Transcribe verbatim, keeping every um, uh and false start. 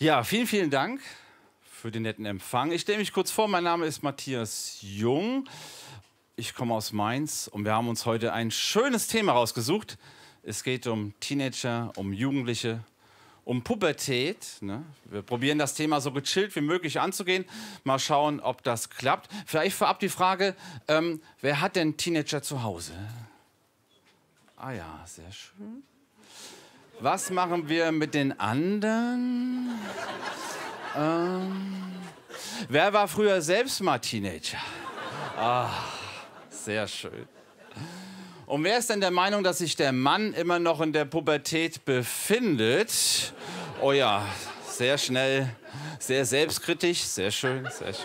Ja, vielen, vielen Dank für den netten Empfang. Ich stelle mich kurz vor, mein Name ist Matthias Jung. Ich komme aus Mainz und wir haben uns heute ein schönes Thema rausgesucht. Es geht um Teenager, um Jugendliche, um Pubertät. Ne? Wir probieren das Thema so gechillt wie möglich anzugehen. Mal schauen, ob das klappt. Vielleicht vorab die Frage, ähm, wer hat denn Teenager zu Hause? Ah ja, sehr schön. Was machen wir mit den anderen? ähm, wer war früher selbst mal Teenager? Ah, sehr schön. Und wer ist denn der Meinung, dass sich der Mann immer noch in der Pubertät befindet? Oh ja, sehr schnell, sehr selbstkritisch, sehr schön, sehr schön.